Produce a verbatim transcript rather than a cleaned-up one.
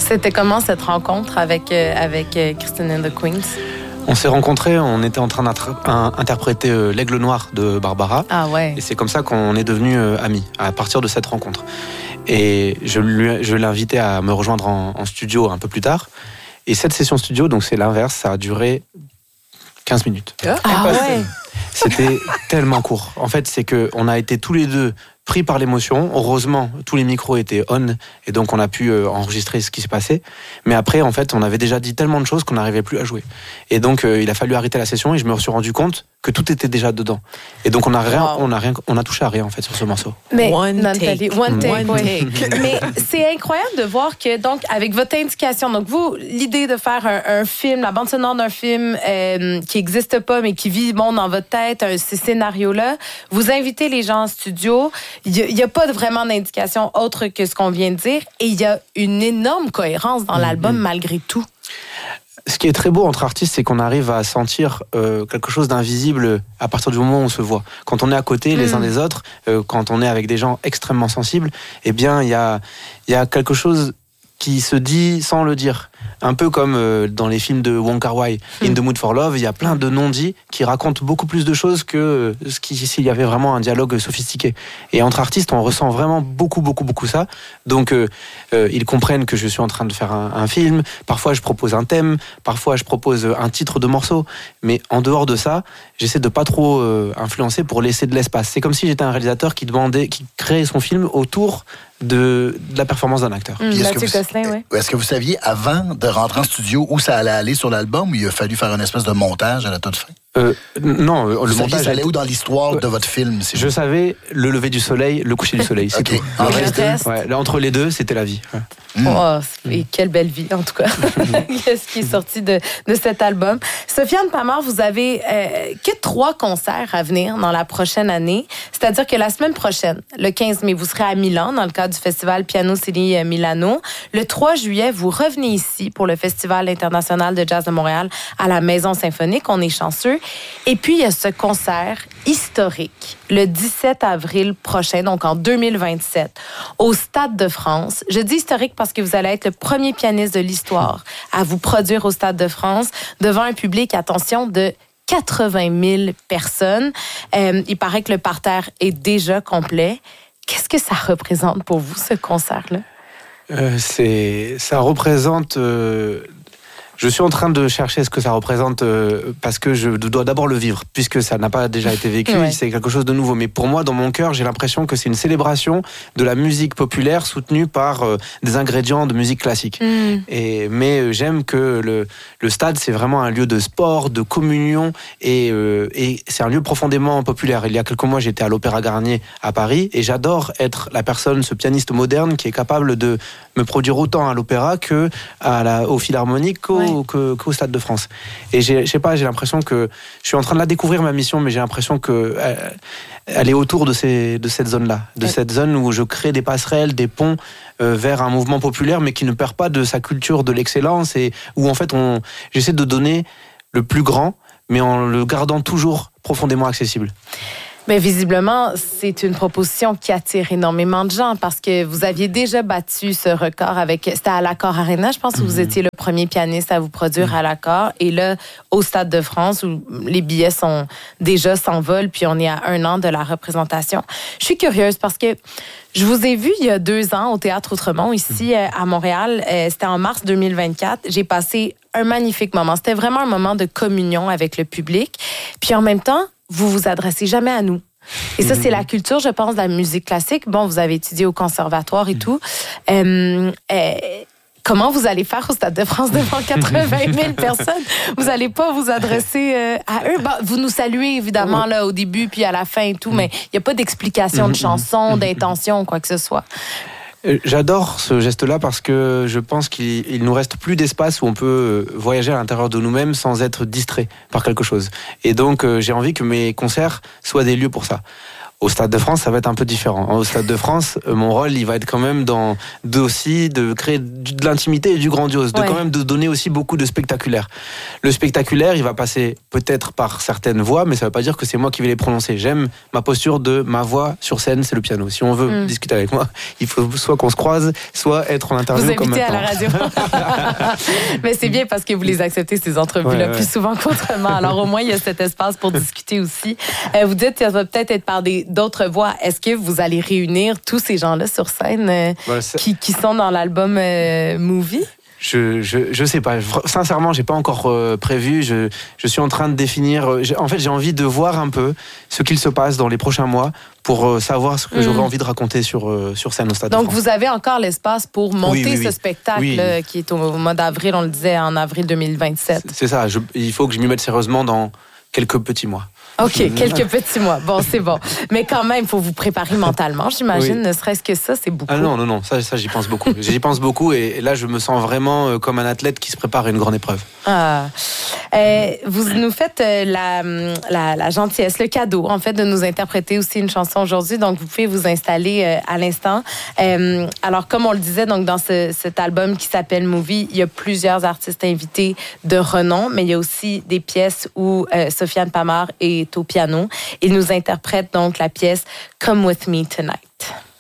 C'était comment cette rencontre avec, euh, avec euh, Christine and the Queens? On s'est rencontrés, on était en train d'interpréter euh, L'Aigle Noir de Barbara. Ah ouais. Et c'est comme ça qu'on est devenus euh, amis, à partir de cette rencontre. Et je, lui, je l'ai invité à me rejoindre en, en studio un peu plus tard. Et cette session studio, donc c'est l'inverse, ça a duré quinze minutes. Ah ouais. C'était tellement court. En fait, c'est qu'on a été tous les deux pris par l'émotion. Heureusement, tous les micros étaient on et donc on a pu euh, enregistrer ce qui s'est passé. Mais après, en fait, on avait déjà dit tellement de choses qu'on n'arrivait plus à jouer. Et donc, euh, il a fallu arrêter la session et je me suis rendu compte que tout était déjà dedans. Et donc, on a rien, wow. on a rien, on a touché à rien en fait sur ce morceau. Mais one Nathalie, take, one take, one ouais. take. Mais c'est incroyable de voir que donc avec votre indication, donc vous, l'idée de faire un, un film, la bande sonore d'un film euh, qui n'existe pas mais qui vit bon dans votre tête, un, ces scénarios-là, vous invitez les gens en studio. Il n'y a, a pas vraiment d'indication autre que ce qu'on vient de dire, et il y a une énorme cohérence dans l'album mm-hmm. malgré tout. Ce qui est très beau entre artistes, c'est qu'on arrive à sentir euh, quelque chose d'invisible à partir du moment où on se voit. Quand on est à côté les mmh. uns des autres, euh, quand on est avec des gens extrêmement sensibles, eh bien, il y a, y a quelque chose qui se dit sans le dire. Un peu comme euh, dans les films de Wong Kar-wai, In the Mood for Love, il y a plein de non-dits qui racontent beaucoup plus de choses que ce qui, s'il y avait vraiment un dialogue sophistiqué. Et entre artistes, on ressent vraiment beaucoup, beaucoup, beaucoup ça. Donc, euh, euh, ils comprennent que je suis en train de faire un, un film. Parfois, je propose un thème. Parfois, je propose un titre de morceau. Mais en dehors de ça, j'essaie de pas trop euh, influencer pour laisser de l'espace. C'est comme si j'étais un réalisateur qui demandait, qui créait son film autour de, de la performance d'un acteur. Mmh, est-ce, que vous, Gosselin, ouais. est-ce que vous saviez avant de rentrer en studio où ça allait aller sur l'album, ou il a fallu faire une espèce de montage à la toute fin? Euh, non, le vous montage. Ça allait où dans l'histoire euh, de votre film? Si je vous... savais le lever du soleil, le coucher du soleil, c'est okay. tout. En reste, reste. Ouais, là, entre les deux, c'était la vie. Ouais. Mm. Oh, et quelle belle vie, en tout cas, ce qui est sorti de, de cet album. Sofiane Pamart, vous avez euh, que trois concerts à venir dans la prochaine année. C'est-à-dire que la semaine prochaine, le quinze mai, vous serez à Milan dans le cadre du festival Piano City Milano. Le trois juillet, vous revenez ici pour le Festival international de jazz de Montréal à la Maison Symphonique. On est chanceux. Et puis, il y a ce concert historique le dix-sept avril prochain, donc en deux mille vingt-sept, au Stade de France. Je dis historique parce que vous allez être le premier pianiste de l'histoire à vous produire au Stade de France devant un public, attention, de quatre-vingt mille personnes. Euh, il paraît que le parterre est déjà complet. Qu'est-ce que ça représente pour vous, ce concert-là? Euh, c'est, ça représente... Euh... Je suis en train de chercher ce que ça représente euh, parce que je dois d'abord le vivre, puisque ça n'a pas déjà été vécu, ouais. C'est quelque chose de nouveau. Mais pour moi, dans mon cœur, j'ai l'impression que c'est une célébration de la musique populaire soutenue par euh, des ingrédients de musique classique. Mm. Et, mais euh, j'aime que le, le stade, c'est vraiment un lieu de sport, de communion, et, euh, et c'est un lieu profondément populaire. Il y a quelques mois, j'étais à l'Opéra Garnier à Paris, et j'adore être la personne, ce pianiste moderne qui est capable de me produire autant à l'opéra que à la, au Philharmonique, au, ouais. que, qu'au Stade de France. Et j'ai, je sais pas, j'ai l'impression que je suis en train de la découvrir, ma mission, mais j'ai l'impression que elle, elle est autour de, ces, de cette zone-là, de ouais. cette zone où je crée des passerelles, des ponts euh, vers un mouvement populaire, mais qui ne perd pas de sa culture de l'excellence, et où en fait on, j'essaie de donner le plus grand, mais en le gardant toujours profondément accessible. Mais visiblement, c'est une proposition qui attire énormément de gens parce que vous aviez déjà battu ce record avec... C'était à l'Accor Arena, je pense, que mm-hmm. vous étiez le premier pianiste à vous produire mm-hmm. à l'Accor. Et là, au Stade de France, où les billets sont déjà s'envolent, puis on est à un an de la représentation. Je suis curieuse parce que je vous ai vu il y a deux ans au Théâtre Outremont, ici mm-hmm. à Montréal. C'était en mars deux mille vingt-quatre. J'ai passé un magnifique moment. C'était vraiment un moment de communion avec le public. Puis en même temps, vous vous adressez jamais à nous. Et ça, c'est la culture, je pense, de la musique classique. Bon, vous avez étudié au conservatoire et tout. Euh, euh, comment vous allez faire au Stade de France devant quatre-vingt mille personnes? Vous n'allez pas vous adresser euh, à eux. Bon, vous nous saluez, évidemment, là, au début puis à la fin et tout, mais il n'y a pas d'explication de chanson, d'intention, quoi que ce soit. J'adore ce geste-là parce que je pense qu'il il nous reste plus d'espace où on peut voyager à l'intérieur de nous-mêmes sans être distrait par quelque chose. Et donc, euh, j'ai envie que mes concerts soient des lieux pour ça. Au Stade de France, ça va être un peu différent. Au Stade de France, mon rôle, il va être quand même dans, de aussi, de créer de l'intimité et du grandiose, de ouais. quand même de donner aussi beaucoup de spectaculaire. Le spectaculaire, il va passer peut-être par certaines voix, mais ça ne veut pas dire que c'est moi qui vais les prononcer. J'aime ma posture de ma voix sur scène, c'est le piano. Si on veut mm. discuter avec moi, il faut soit qu'on se croise, soit être en interview vous comme maintenant. Vous invitez à la radio. Mais c'est bien parce que vous les acceptez, ces entrevues-là, ouais, ouais. plus souvent qu'autrement. Alors au moins, il y a cet espace pour discuter aussi. Euh, vous dites que ça va peut-être être par des, d'autres voix. Est-ce que vous allez réunir tous ces gens-là sur scène euh, ouais, qui, qui sont dans l'album euh, Movie? Je, je, je sais pas. Sincèrement, j'ai pas encore euh, prévu. Je, je suis en train de définir. Euh, en fait, j'ai envie de voir un peu ce qu'il se passe dans les prochains mois pour euh, savoir ce que mmh. j'aurais envie de raconter sur, euh, sur scène au Stade Donc, de France. vous avez encore l'espace pour monter oui, oui, oui. ce spectacle oui. euh, qui est au mois d'avril, on le disait, en avril deux mille vingt-sept. C'est, c'est ça. Je, il faut que je m'y mette sérieusement dans quelques petits mois. OK, quelques petits mois. Bon, c'est bon. Mais quand même, il faut vous préparer mentalement, j'imagine. Oui. Ne serait-ce que ça, c'est beaucoup. Ah non, non, non. Ça, ça j'y pense beaucoup. J'y pense beaucoup et là, je me sens vraiment comme un athlète qui se prépare à une grande épreuve. Ah. Euh, vous nous faites la, la, la gentillesse, le cadeau, en fait, de nous interpréter aussi une chanson aujourd'hui. Donc, vous pouvez vous installer euh, à l'instant. Euh, alors, comme on le disait, donc dans ce, cet album qui s'appelle Movie, il y a plusieurs artistes invités de renom, mais il y a aussi des pièces où euh, Sofiane Pamart est au piano. Il nous interprète donc la pièce Come With Me Tonight.